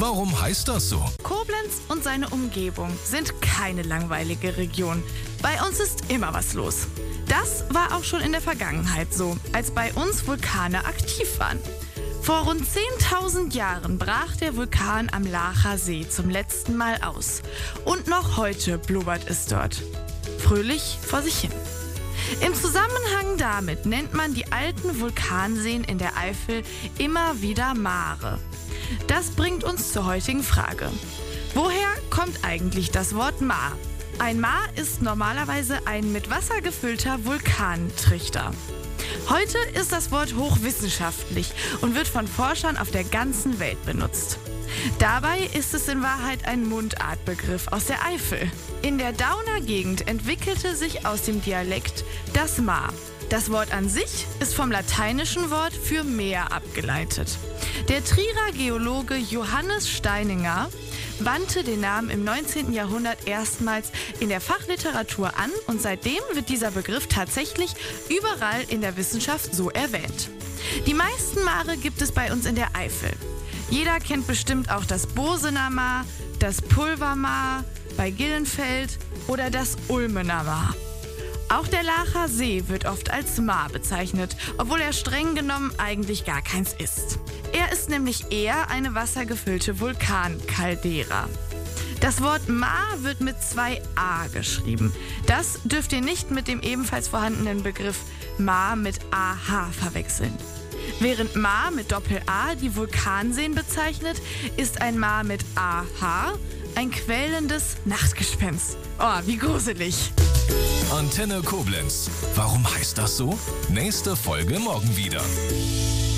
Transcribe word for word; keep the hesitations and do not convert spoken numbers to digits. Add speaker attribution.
Speaker 1: Warum heißt das so?
Speaker 2: Koblenz und seine Umgebung sind keine langweilige Region. Bei uns ist immer was los. Das war auch schon in der Vergangenheit so, als bei uns Vulkane aktiv waren. Vor rund zehntausend Jahren brach der Vulkan am Laacher See zum letzten Mal aus. Und noch heute blubbert es dort. Fröhlich vor sich hin. Im Zusammenhang damit nennt man die alten Vulkanseen in der Eifel immer wieder Mare. Das bringt uns zur heutigen Frage. Woher kommt eigentlich das Wort Maar? Ein Maar ist normalerweise ein mit Wasser gefüllter Vulkantrichter. Heute ist das Wort hochwissenschaftlich und wird von Forschern auf der ganzen Welt benutzt. Dabei ist es in Wahrheit ein Mundartbegriff aus der Eifel. In der Dauner Gegend entwickelte sich aus dem Dialekt das Maar. Das Wort an sich ist vom lateinischen Wort für Meer abgeleitet. Der Trierer Geologe Johannes Steininger wandte den Namen im neunzehnten Jahrhundert erstmals in der Fachliteratur an und seitdem wird dieser Begriff tatsächlich überall in der Wissenschaft so erwähnt. Die meisten Mare gibt es bei uns in der Eifel. Jeder kennt bestimmt auch das Bosener Maar, das Pulvermaar bei Gillenfeld oder das Ulmener Maar. Auch der Laacher See wird oft als Maar bezeichnet, obwohl er streng genommen eigentlich gar keins ist. Er ist nämlich eher eine wassergefüllte Vulkankaldera. Das Wort Maar wird mit zwei A geschrieben. Das dürft ihr nicht mit dem ebenfalls vorhandenen Begriff Maar mit A H verwechseln. Während Maar mit Doppel-A die Vulkanseen bezeichnet, ist ein Maar mit A H ein quälendes Nachtgespenst. Oh, wie gruselig.
Speaker 1: Antenne Koblenz. Warum heißt das so? Nächste Folge morgen wieder.